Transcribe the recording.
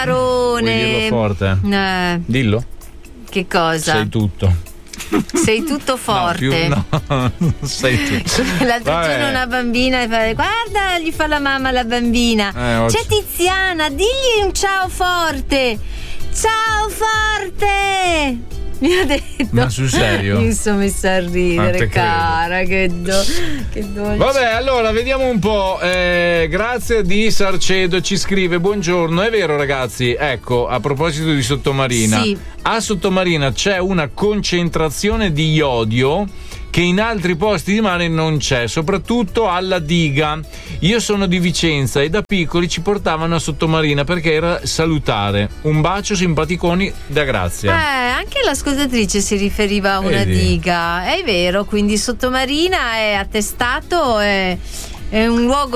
Vuoi dirlo forte? Dillo. Che cosa? Sei tutto. Sei tutto forte. No, sei tutto. L'altro giorno una bambina guarda, gli fa la mamma alla bambina. C'è Tiziana, digli un ciao forte. Ciao forte. Mi ha detto. Ma sul serio? Mi sono messa a ridere, cara. Che dolce. Vabbè, allora vediamo un po'. Grazie di Sarcedo ci scrive: buongiorno, è vero ragazzi, ecco, a proposito di Sottomarina, sì. A Sottomarina c'è una concentrazione di iodio che in altri posti di mare non c'è, soprattutto alla diga. Io sono di Vicenza e da piccoli ci portavano a Sottomarina perché era salutare. Un bacio simpaticoni da Grazia. Anche l'ascoltatrice si riferiva a una diga, è vero, quindi Sottomarina è attestato, è un luogo